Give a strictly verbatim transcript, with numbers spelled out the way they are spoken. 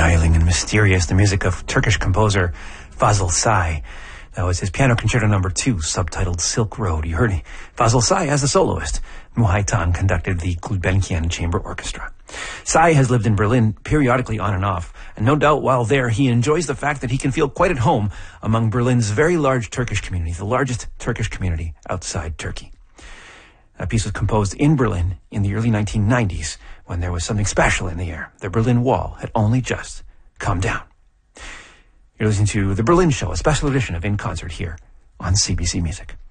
beguiling and mysterious, the music of Turkish composer Fazıl Say. That was his Piano Concerto Number Two, subtitled Silk Road. You heard Fazıl Say as the soloist. Muhaytan conducted the Gulbenkian Chamber Orchestra. Say has lived in Berlin periodically on and off, and no doubt while there he enjoys the fact that he can feel quite at home among Berlin's very large Turkish community, the largest Turkish community outside Turkey. That piece was composed in Berlin in the early nineteen nineties when there was something special in the air. The Berlin Wall had only just come down. You're listening to The Berlin Show, a special edition of In Concert here on C B C Music.